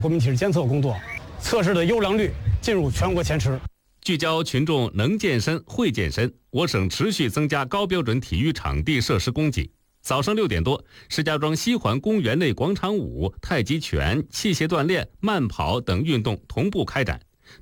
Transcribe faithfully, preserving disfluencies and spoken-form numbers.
国民体质监测工作，测试的优良率进入全国前十。 聚焦群众能健身、会健身，我省持续增加高标准体育场地设施供给。早上六点多，石家庄西环公园内广场舞、太极拳、器械锻炼、慢跑等运动同步开展。